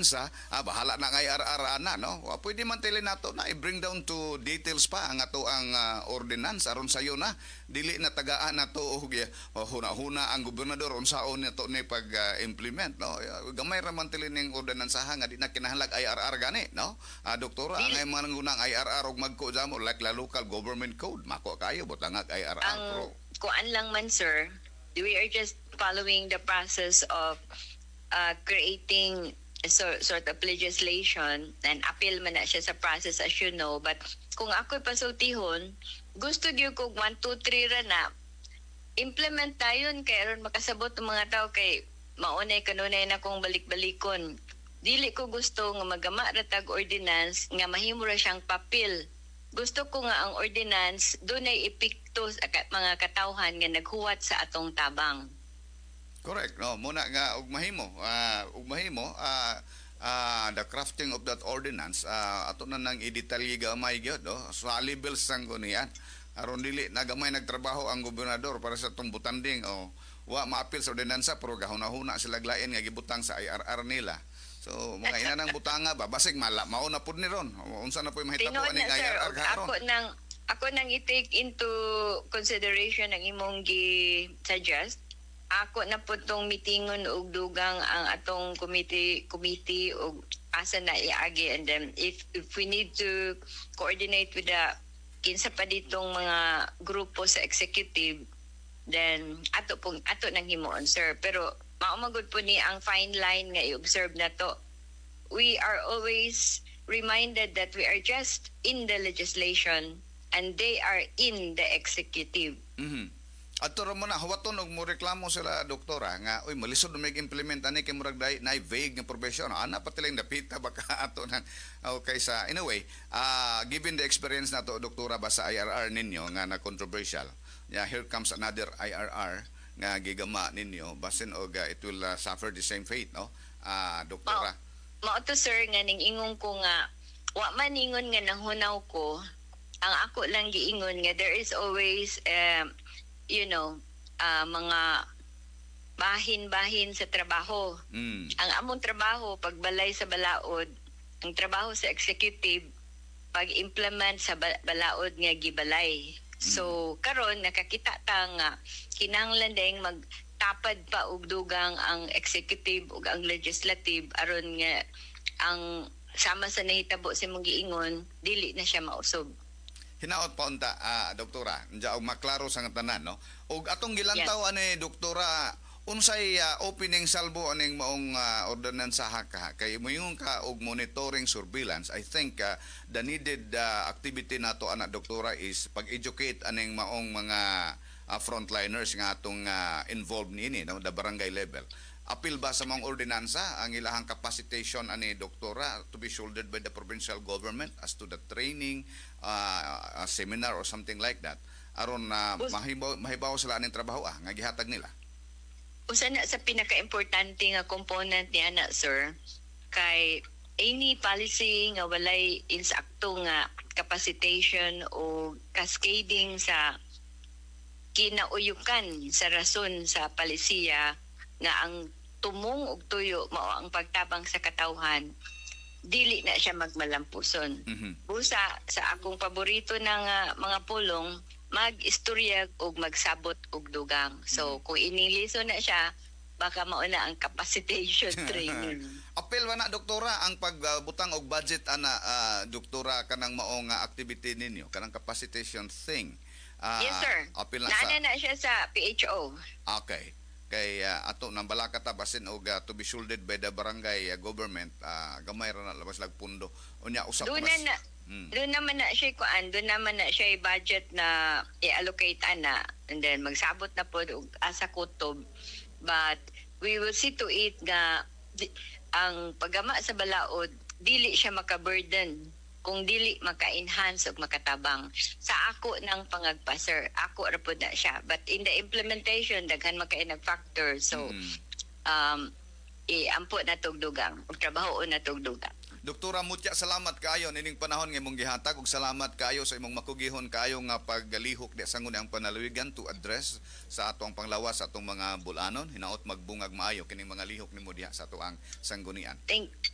ordinansa, bahala na nga IRR ana, no? Pwede man tili nato na i-bring down to details pa ang ato ang ordinance aron sayo na dili na tagaan nato og huna-huna ang gobernador unsaon nato ni pag-implement, no? Gamay ra man tili ning ordinansaha nga di na kinahanglan IRR gani, no? Doktora, ang mga nangunang IRR og magko jamo like la local government code, mako kayo butangag IRR pro. Kuan lang man, sir, we are just following the process of creating sort of legislation, and appeal man na siya sa process, as you know. But kung ako'y pasultihon, gusto gyud ko 1, 2, 3 ra na implement tayon kay aron makasabot ng mga tao, kay maunay kanunay na kong balik-balikon. Dili ko gusto nga magama ra tag ordinance nga mahimo ra siyang papel. Gusto ko nga ang ordinance dunay epekto sa mga katawhan nga naghuwat sa atong tabang. Correct, no? Muna nga ug mahimo the crafting of that ordinance ato na nang i-detalye gamay gyud, no? Soluble sang kunian aron dili na gamay nagtrabaho ang gobernador para sa tong butanding o wa maapil sa ordinansa pero gahuna-huna sila glain nga gibutang sa IRR nila. So mga ina nang butanga ba basig mauna pud ni ron unsa na poy mahitabo ani IRR karon. Ako nang i-take into consideration ang imong gi-suggest. Ako na po itong mitingon og dugang ang atong committee og asa na iagi, and then if we need to coordinate with the kinsa pa ditong mga grupo sa executive, then ato nang himuon, sir. Pero maumagod po ni ang fine line nga i-observe na to. We are always reminded that we are just in the legislation and they are in the executive. Ato ra mo na hawaton og mo reklamo sila doktora nga oy malisod na mag-implement ani kay murag na vague nga provision ana patiling dapita baka ato nang okay sa anyway given the experience nato doktora ba sa IRR ninyo nga na controversial, here comes another IRR nga gigama ninyo basin og it will suffer the same fate, no? Doktora, mao to, sir, nga ning ingong ko nga wa man ingon nga nanghunaw ko, ang ako lang giingon nga there is always mga bahin-bahin sa trabaho. Ang among trabaho, pagbalay sa balaod, ang trabaho sa executive, pag-implement sa balaod nga gibalay. So, karon nakakita ta nga kinahanglan dayang magtapad pa og dugang ang executive ug ang legislative aron nga ang sama sa nahitabo sa mong giingon, dili na siya mausob. Hinaot pa unta, doktora, og maklaro sa tanan, no? Og atong gilantaw ani doktora, unsay opening salbo aning maong ordinansa ka kay moyong ka og monitoring surveillance. I think the needed activity nato ana doktora is pag-educate aning maong mga frontliners nga atong involved niini, no, the barangay level. Apil ba sa mga ordinansa ang ilahang capacitation ani doktora to be shouldered by the provincial government as to the training, a seminar or something like that aron mahibaw sila aning trabaho nga gihatag nila? Usa na sa pinaka-importante nga component ni ana, sir, kay any policy nga walay insakto nga capacitation o cascading sa kinauyukan sa rason sa palisiya nga ang tumong og tuyo mao ang pagtabang sa katawhan, dili na siya magmalampuson. Busa sa akong paborito ng mga pulong, mag-istorya og magsabot og dugang. So kung iniliso na siya, baka mauna ang capacitation training. Apil ba na doktora ang pagbutang og budget ana doktora kanang maong activity ninyo, kanang capacitation thing? Yes, sir. Apil na na siya sa PHO. Okay. Kay ato nang balakata basin og to be shouldered by the barangay government, gamay ra na labas lag pundo unya usap mas doon naman na siya doon naman na siya budget na i-allocate ana, and then magsabot na po asa kutob, but we will see to it nga ang paggama sa balaod dili siya maka-burden kung dili maka-enhance o makatabang. Sa ako ng pangagpa, sir, ako ra pud na siya. But in the implementation, daghan maka-inag factor. So, ampo na tugdugang. O trabaho na tugdugang. Doktora, mutya salamat kaayo nining panahon nga imong gihatag ug salamat kaayo sa imong makugihon kaayo nga paggalihok di sa ngunit ang panalawigan to address sa atong panglawas sa atong mga bulanon. Hinaot magbungag maayo kining mga lihok nimo diha sa atoang sanggunian.